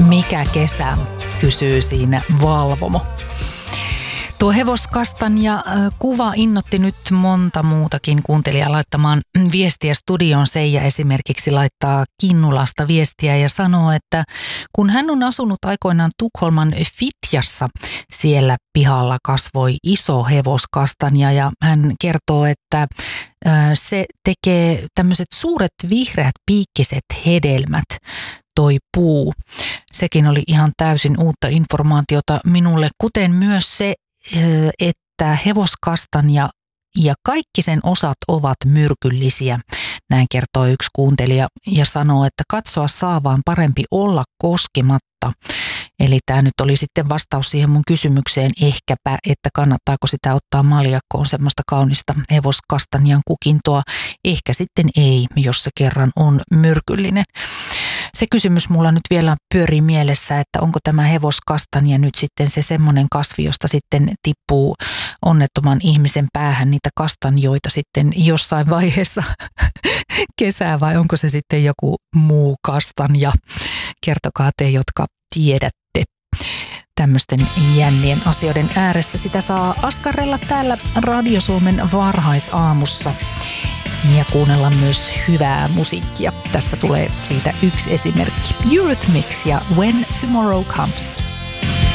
Mikä kesä, kysyy siinä valvomo. Tuo hevoskastanja kuva innotti nyt monta muutakin kuuntelijaa laittamaan viestiä studioon. Seija esimerkiksi laittaa Kinnulasta viestiä ja sanoo, että kun hän on asunut aikoinaan Tukholman Fitjassa, siellä pihalla kasvoi iso hevoskastanja ja hän kertoo, että se tekee tämmöiset suuret vihreät piikkiset hedelmät, toi puu. Sekin oli ihan täysin uutta informaatiota minulle, kuten myös se, että hevoskastanja ja kaikki sen osat ovat myrkyllisiä. Näin kertoo yksi kuuntelija ja sanoo, että katsoa saa vaan parempi olla koskematta. Eli tämä nyt oli sitten vastaus siihen mun kysymykseen ehkäpä, että kannattaako sitä ottaa maljakkoon semmoista kaunista hevoskastanjan kukintoa. Ehkä sitten ei, jos se kerran on myrkyllinen. Se kysymys mulla nyt vielä pyörii mielessä, että onko tämä hevoskastanja nyt sitten se semmoinen kasvi, josta sitten tippuu onnettoman ihmisen päähän niitä kastanjoita sitten jossain vaiheessa kesää, vai onko se sitten joku muu kastanja? Kertokaa te, jotka tiedätte tämmöisten jännien asioiden ääressä. Sitä saa askarrella täällä Radio Suomen varhaisaamussa ja kuunnella myös hyvää musiikkia. Tässä tulee siitä yksi esimerkki. Eurythmics ja When Tomorrow Comes.